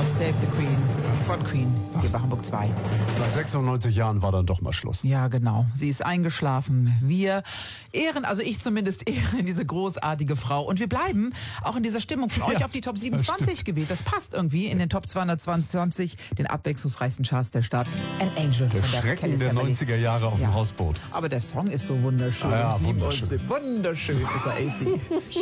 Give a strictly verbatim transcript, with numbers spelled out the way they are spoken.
God Save the Queen von Queen, hier bei Hamburg zwei. Nach sechsundneunzig Jahren war dann doch mal Schluss. Ja, genau. Sie ist eingeschlafen. Wir ehren, also ich zumindest ehren diese großartige Frau. Und wir bleiben auch in dieser Stimmung von euch Ja, auf die Top siebenundzwanzig gewählt. Das passt irgendwie in den Top zweihundertzwanzig, den abwechslungsreichsten Charts der Stadt. An Angel Der von der Schrecken Kelly der Family. neunziger Jahre auf Ja. dem Hausboot. Aber der Song ist so wunderschön. Ja, ja, siebenundsiebzig. wunderschön. Wunderschön ist er, A C.